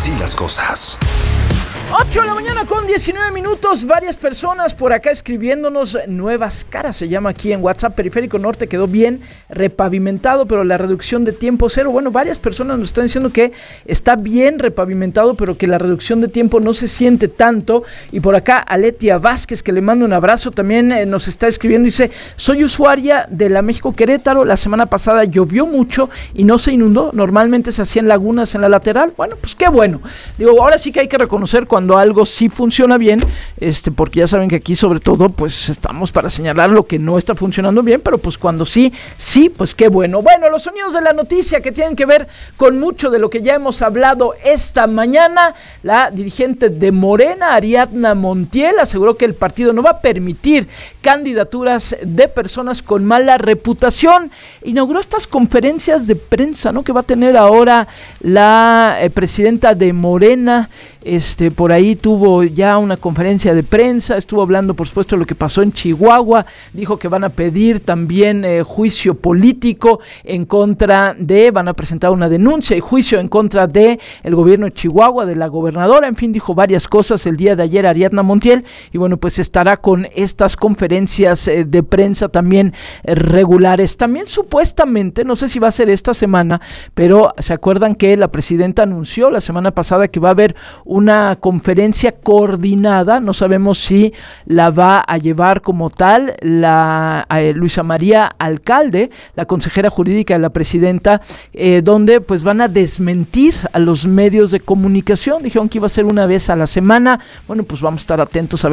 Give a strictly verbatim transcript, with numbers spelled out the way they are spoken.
Así las cosas. ocho de la mañana con diecinueve minutos, varias personas por acá escribiéndonos. Nuevas Caras se llama aquí en WhatsApp. Periférico Norte quedó bien repavimentado, pero la reducción de tiempo cero. Bueno, varias personas nos están diciendo que está bien repavimentado, pero que la reducción de tiempo no se siente tanto. Y por acá Aletia Vázquez, que le mando un abrazo, también eh, nos está escribiendo. Dice, soy usuaria de la México Querétaro. La semana pasada llovió mucho y no se inundó. Normalmente se hacían lagunas en la lateral. Bueno, pues qué bueno. Digo, ahora sí que hay que reconocer cuando cuando algo sí funciona bien, este, porque ya saben que aquí sobre todo pues estamos para señalar lo que no está funcionando bien, pero pues cuando sí, sí, pues qué bueno. Bueno, los sonidos de la noticia que tienen que ver con mucho de lo que ya hemos hablado esta mañana. La dirigente de Morena, Ariadna Montiel, aseguró que el partido no va a permitir candidaturas de personas con mala reputación. Inauguró estas conferencias de prensa, ¿no?, que va a tener ahora la eh, presidenta de Morena. Este, por ahí tuvo ya una conferencia de prensa, estuvo hablando por supuesto de lo que pasó en Chihuahua, dijo que van a pedir también eh, juicio político en contra de, van a presentar una denuncia y juicio en contra de el gobierno de Chihuahua, de la gobernadora, en fin, dijo varias cosas el día de ayer Ariadna Montiel, y bueno, pues estará con estas conferencias eh, de prensa también eh, regulares. También supuestamente, no sé si va a ser esta semana, pero se acuerdan que la presidenta anunció la semana pasada que va a haber una conferencia coordinada, no sabemos si la va a llevar como tal la eh, Luisa María Alcalde, la consejera jurídica de la presidenta, eh, donde pues van a desmentir a los medios de comunicación. Dijeron que iba a ser una vez a la semana. Bueno, pues vamos a estar atentos a ver